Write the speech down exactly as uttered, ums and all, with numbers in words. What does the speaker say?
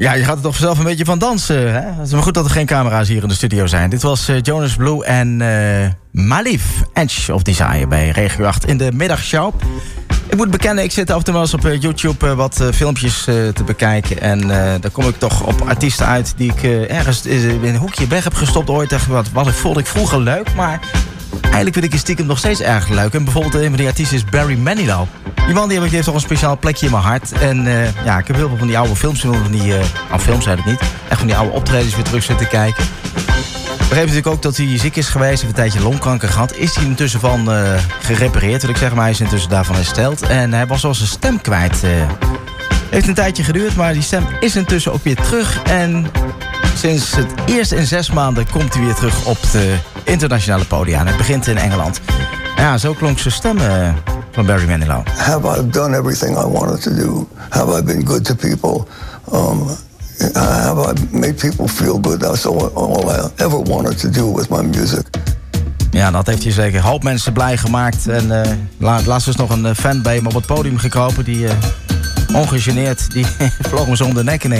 Ja, je gaat er toch zelf een beetje van dansen, hè? Het is maar goed dat er geen camera's hier in de studio zijn. Dit was uh, Jonas Blue en uh, Malif, Edge of Desire bij Regio acht in de middagshow. Ik moet bekennen, ik zit af en toe wel eens op uh, YouTube uh, wat uh, filmpjes uh, te bekijken. En uh, daar kom ik toch op artiesten uit die ik uh, ergens in een hoekje weg heb gestopt ooit. Echt, wat, wat ik vond ik vroeger leuk, maar eigenlijk vind ik het stiekem nog steeds erg leuk. En bijvoorbeeld een van die artiesten is Barry Manilow. Die man die heeft toch een speciaal plekje in mijn hart. En uh, ja, ik heb heel veel van die oude films, van die, uh, nou, films zei ik niet, echt van die oude optredens weer terug zitten kijken. Ik begreep natuurlijk ook dat hij ziek is geweest, heeft een tijdje longkanker gehad. Is hij intussen van uh, gerepareerd, wil ik zeggen, maar hij is intussen daarvan hersteld. En hij was al zijn stem kwijt. Uh, heeft een tijdje geduurd, maar die stem is intussen ook weer terug. En sinds het eerst in zes maanden komt hij weer terug op de internationale podia. En het begint in Engeland. Ja, zo klonk zijn stem uh, van Barry Manilow. Have I done everything I wanted to do? Have I been good to people? Um, have I made people feel good? That's all, all I ever wanted to do with my music. Ja, dat heeft hij zeker hoop mensen blij gemaakt. En uh, laatst is nog een fan bij hem op het podium gekropen. Die uh, ongegeneerd, die vloog me zo om de nek in.